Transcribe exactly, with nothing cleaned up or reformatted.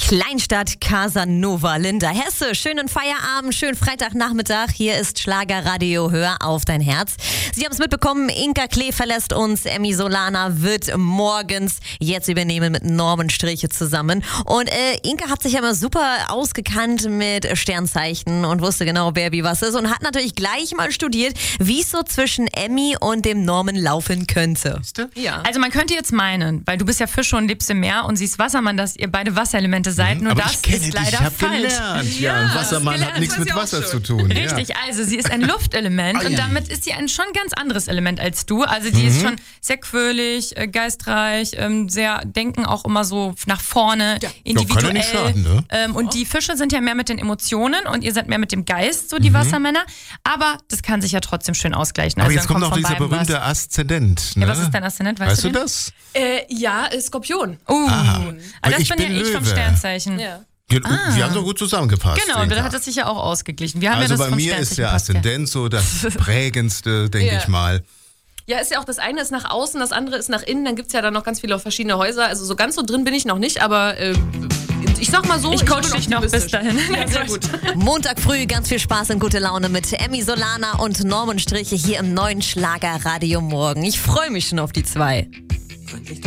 Kleinstadt Casanova. Linda Hesse, schönen Feierabend, schönen Freitagnachmittag. Hier ist Schlagerradio, hör auf dein Herz. Sie haben es mitbekommen, Inka Klee verlässt uns, Emmy Solana wird morgens jetzt übernehmen mit Norman Striche zusammen. Und äh, Inka hat sich ja immer super ausgekannt mit Sternzeichen und wusste genau, wer wie was ist und hat natürlich gleich mal studiert, wie es so zwischen Emmy und dem Norman laufen könnte. Ja. Also man könnte jetzt meinen, weil du bist ja Fisch und lebst im Meer und sie ist Wassermann, dass ihr beide Wasserelemente seid, nur aber das ich kenne ist dich, leider ich hab falsch. Gelernt. Ja, ein Wassermann gelernt, hat nichts mit Wasser zu tun. Richtig, ja. also sie ist ein Luftelement Ai. und damit ist sie ein schon ganz anderes Element als du. Also die Mhm. ist schon sehr quirlig, äh, geistreich, ähm, sehr denken auch immer so nach vorne, Ja, individuell. kann ja nicht schaden, ne? ähm, und die Fische sind ja mehr mit den Emotionen und ihr seid mehr mit dem Geist, so die Mhm. Wassermänner. Aber das kann sich ja trotzdem schön ausgleichen. Aber also jetzt dann kommt noch von dieser beiden was. berühmte Aszendent. Ne? Ja, was ist dein Aszendent? Weißt, Weißt du den? das? Äh, ja, äh, Skorpion. Uh, Weil aber das ich bin bin ja ich vom Löwe. Sternzeichen. Ja. Ja, Wir haben so gut zusammengepasst. Genau, Inka. da hat es sich ja auch ausgeglichen. Wir haben Also ja das bei vom mir ist Sternzeichen der passt ja. Aszendent so das prägendste, denke Ja. ich mal. Ja, ist ja auch das eine ist nach außen, das andere ist nach innen. Dann gibt es ja dann noch ganz viele verschiedene Häuser. Also so ganz so drin bin ich noch nicht, aber äh, ich sag mal so, Ich coach bin dich noch bis optimistisch. dahin. Ja, sehr gut. Montag früh ganz viel Spaß und gute Laune mit Emmy Solana und Norman Striche hier im neuen Schlagerradio morgen. Ich freue mich schon auf die zwei.